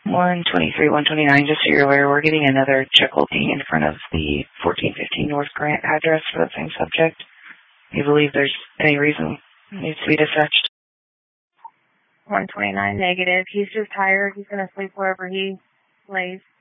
123, 129, just so you're aware, we're getting another check holding in front of the 1415 North Grant address for the same subject. Do you believe there's any reason it needs to be dispatched? 129, negative. He's just tired. He's going to sleep wherever he lays.